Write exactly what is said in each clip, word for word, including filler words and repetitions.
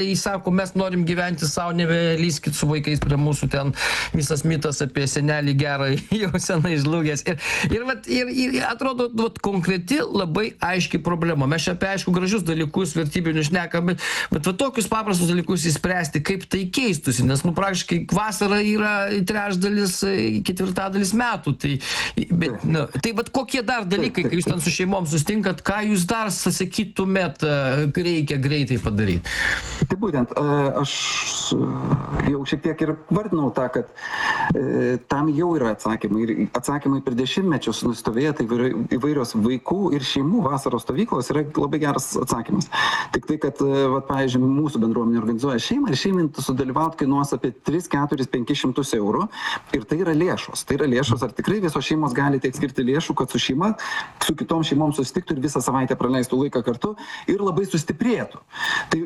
Jis sako, mes norim gyventi savo, nebelyskit su vaikais prie mūsų, ten visas mitas apie senelį gerą jau senai žlugęs. Ir, ir, vat, ir, ir atrodo, vat, konkreti labai aiški problema. Mes čia apie aišku gražius dalykus, vertybinius šnekam, bet, bet vat, tokius paprastus dalykus įspręsti, kaip tai keistusi, nes nu, praktiškai vasara yra trečdalis, ketvirtadalis metų. Tai, bet, nu, tai vat, kokie dar dalykai, kai jūs ten su šeimom sustinkat, ką jūs dar sakytumėt, reikia greitai padaryti? Tai būtent, aš jau šiek tiek ir vardinau tą, kad tam jau yra atsakymai. Ir atsakymai per dešimtmečius nustovėję, tai įvairios vaikų ir šeimų vasaros stovyklos yra labai geras atsakymas. Tik tai, kad, vat, pavyzdžiui, mūsų bendruomenė organizuoja šeimą ir šeimai sudalyvauti kainuos apie tris, keturis, penkis šimtus eurų. Ir tai yra lėšos. Tai yra lėšos, ar tikrai visos šeimos gali tiek skirti lėšų, kad su šeima, su kitom šeimom susitiktų ir visą savaitę praleistų laiką kartu ir labai sustiprėtų. Tai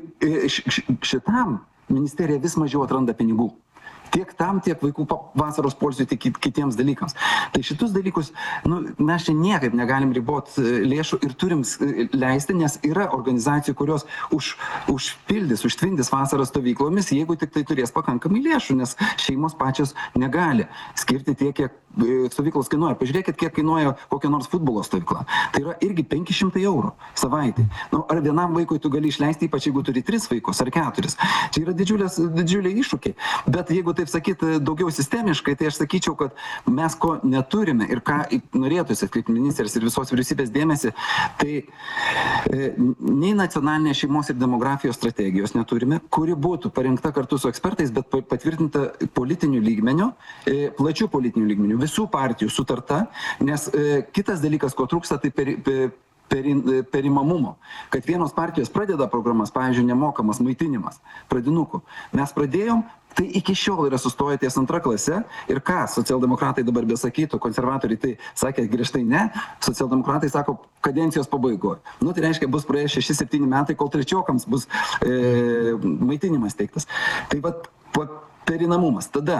šitam ministerija vis mažiau atranda pinigų. Tiek tam, tiek vaikų vasaros poilsiui, tiek kitiems dalykams. Tai šitus dalykus, nu, mes čia niekaip negalim riboti lėšų ir turim leisti, nes yra organizacijų, kurios už, užpildys, užtvindys vasaros stovyklomis, jeigu tik tai turės pakankamai lėšų, nes šeimos pačios negali skirti tiek, kiek stovyklos kainuoja. Pažiūrėkit, kiek kainuoja kokia nors futbolo stovykla. Tai yra irgi penki šimtai eurų savaitį. Nu, ar vienam vaikui tu gali išleisti, ypač jeigu turi tris vaikus ar keturis. Čia yra didžiulės, didžiuliai iššūkiai. Bet jeigu taip sakyti daugiau sistemiškai, tai aš sakyčiau, kad mes ko neturime ir ką norėtųsi atkreipti ministras ir visos vyriausybės dėmesį, tai e, nei nacionalinės šeimos ir demografijos strategijos neturime, kuri būtų parengta kartu su ekspertais, bet patvirtinta politiniu lygmeniu, e, plačių politinių lygmenių, visų partijų sutarta, nes e, kitas dalykas, ko trūksta, tai per, per perimamumo, kad vienos partijos pradeda programas, pavyzdžiui, nemokamas maitinimas pradinukų. Mes pradėjom, tai iki šiol yra sustoję ties antra klase ir ką socialdemokratai dabar besakytų, konservatoriai tai sakė griežtai ne, socialdemokratai sako kadencijos pabaigoje. Nu, tai reiškia, bus praėję šeši septyni metai, kol trečiokams bus e, maitinimas teiktas. Tai vat perinamumas. Tada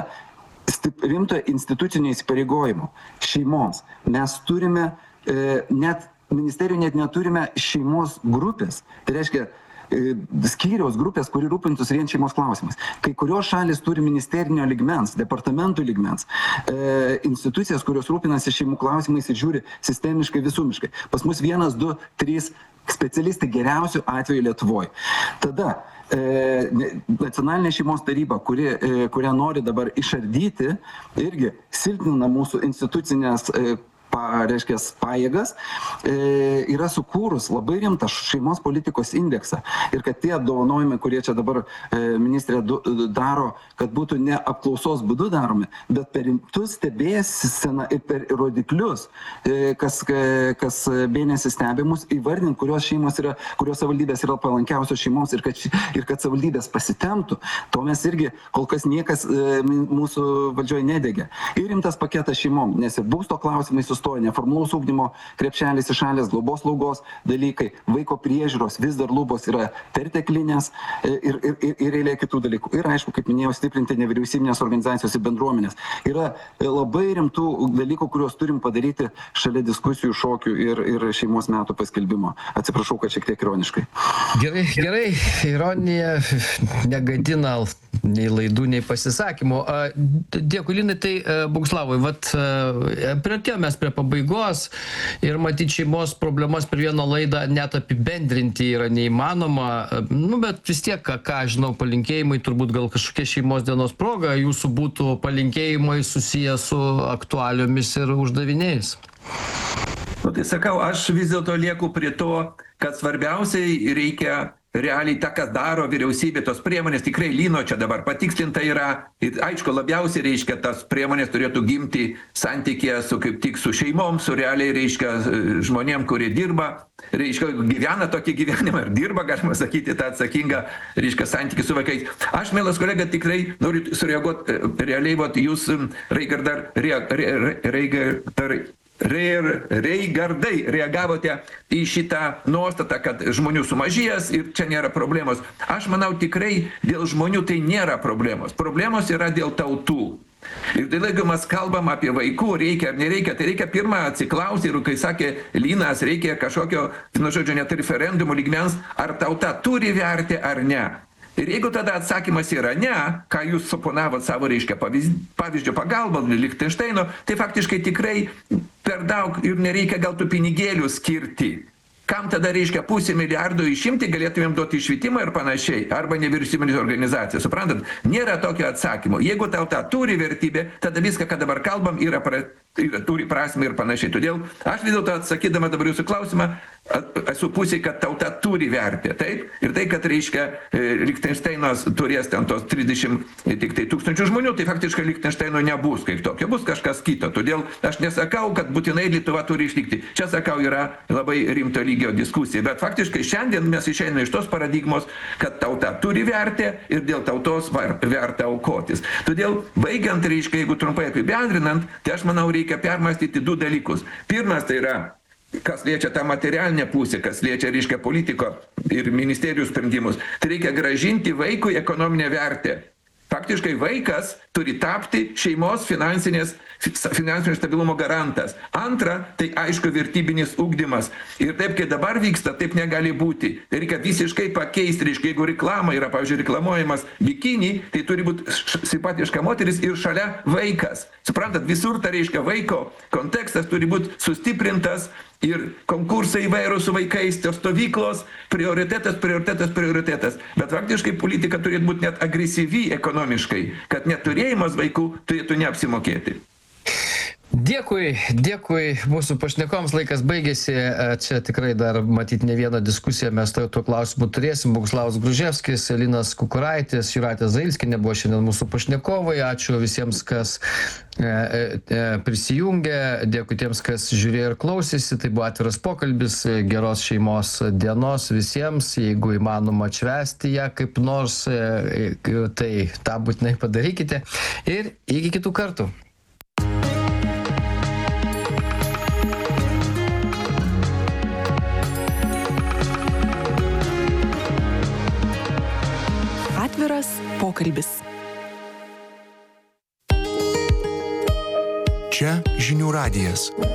rimto institucinio įsipareigojimo šeimoms. Mes turime e, net ministerijų net neturime šeimos grupės. Tai reiškia, skyriaus grupės, kuri rūpintus vien šeimos klausimais. Kai kurios šalis turi ministerinio lygmens, departamentų lygmens, e, institucijas, kurios rūpinasi šeimų klausimais ir žiūri sistemiškai, visumiškai. Pas mus vienas, du, trys specialistai geriausių atveju Lietuvoje. Tada e, nacionalinė šeimos taryba, kuri, e, kurią nori dabar išardyti, irgi silpnina mūsų institucinės e, reiškia, pajėgas, e, yra sukūrus labai rimtą šeimos politikos indeksą. Ir kad tie apdovanojimai, kurie čia dabar e, ministrė du, daro, kad būtų ne apklausos būdu daromi, bet per rimtus stebėseną ir per rodiklius, e, kas, kas mėnesį stebimus, įvardint, kurios šeimos yra, kurios savivaldybės yra palankiausios šeimoms ir kad, ir kad savivaldybės pasitemtų, to mes irgi kol kas niekas e, mūsų valdžioje nedegė. Ir rimtas paketas šeimom, nes ir būsto klausimai sustoja, neformalaus ugdymo krepšelis išalės, globos slaugos dalykai, vaiko priežiūros vis dar lubos yra perteklinės ir, ir, ir, ir eilė kitų dalykų. Ir aišku, kaip minėjau, stiprinti nevyriausybinės organizacijos ir bendruomenės. Yra labai rimtų dalykų, kuriuos turim padaryti šalia diskusijų, šokių ir, ir šeimos metų paskelbimo. Atsiprašau, kad šiek tiek ironiškai. Gerai, gerai. Ironija negadina nei laidų, nei pasisakymų. Dėkui, Linai, tai Boguslavai, vat priartėjome mes prie pabaigos ir matyti šeimos problemas per vieną laidą net apibendrinti yra neįmanoma, nu bet vis tiek, ką, ką žinau, palinkėjimai, turbūt gal kažkokia šeimos dienos proga, jūsų būtų palinkėjimai susiję su aktualiomis ir uždaviniais. Nu, tai sakau, aš vis dėlto lieku prie to, kad svarbiausiai reikia realiai tą, kas daro vyriausybė, tos priemonės tikrai Lino čia dabar patikslinta yra. Ir aišku, labiausiai reiškia, tas priemonės turėtų gimti santykėje su kaip tik su šeimom, su realiai reiškia žmonėm, kurie dirba, reiškia, gyvena tokį gyvenimą ir dirba, galima sakyti, tą atsakingą, reiškia, santykį su vaikais. Aš, mielas kolega, tikrai noriu sureaguoti realiai, vat, jūs, Raigardar, Raigardar, Raigardai reagavote į šitą nuostatą, kad žmonių sumažės ir čia nėra problemos. Aš manau, tikrai dėl žmonių tai nėra problemos. Problemos yra dėl tautų. Ir tai jeigu mes kalbam apie vaikų, reikia ar nereikia, tai reikia pirmą atsiklausti ir, kai sakė Linas, reikia kažkokio, nu žodžiu, net referendumų lygmens, ar tauta turi verti ar ne. Ir jeigu tada atsakymas yra ne, ką jūs suponavot savo, reiškia, pavyzdžio pagalbą Lichtensteino, tai faktiškai tikrai per daug ir nereikia gal tų pinigėlių skirti. Kam tada reiškia pusę milijardo išimti, galėtumėm duoti švietimą ir panašiai, arba nevyriausybinės organizacijas. Suprantat, nėra tokio atsakymo. Jeigu tauta turi vertybę, tada viską, ką dabar kalbam, yra, pra, yra turi prasme ir panašiai. Todėl aš vis dėlto atsakydama dabar jūsų klausimą, esu pusė, kad tauta turi vertę, taip? Ir tai, kad reiškia Lichtensteinas turės ten tos trisdešimt tik tai tūkstančių žmonių, tai faktiškai Lichtensteino nebus kaip tokio, bus kažkas kito. Todėl aš nesakau, kad būtinai Lietuva turi išlikti. Čia, sakau, yra labai rimto lygio diskusija. Bet faktiškai šiandien mes išeiname iš tos paradigmos, kad tauta turi vertę ir dėl tautos verta aukotis. Todėl, baigiant, reiškia, jeigu trumpai apibendrinant, tai aš manau, reikia permastyti du dalykus. Pirmas tai yra, kas liečia tą materialinę pusę, kas liečia, reiškia, politiko ir ministerijų sprendimus, tai reikia grąžinti vaikui ekonominę vertę. Faktiškai vaikas turi tapti šeimos finansinės, finansinio stabilumo garantas. Antra, tai aišku vertybinis ugdymas. Ir taip, kai dabar vyksta, taip negali būti. Tai reikia visiškai pakeisti, reiškia, jeigu reklama yra, pavyzdžiui, reklamuojamas bikini, tai turi būti simpatiška moteris ir šalia vaikas. Suprantat, visur tai reiškia vaiko kontekstas turi būti sustiprintas ir konkursai įvairūs su vaikais, tos stovyklos, prioritetas, prioritetas, prioritetas. Bet faktiškai politika turėtų būti net agresyvi ekonomiškai, kad neturėjimas vaikų turėtų neapsimokėti. Dėkui, dėkui mūsų pašnekoms, laikas baigėsi, čia tikrai dar matyti ne vieną diskusiją mes tuo klausimu turėsim. Boguslavas Gruževskis, Linas Kukuraitis, Jūratė Zailskienė buvo šiandien mūsų pašnekovai. Ačiū visiems, kas e, e, prisijungė, dėkui tiems, kas žiūrėjo ir klausėsi. Tai buvo atviras pokalbis, geros šeimos dienos visiems, jeigu įmanoma atšvęsti ją kaip nors, e, tai tą būtinai padarykite ir iki kitų kartų. Atviras pokalbis. Čia žinių radijas.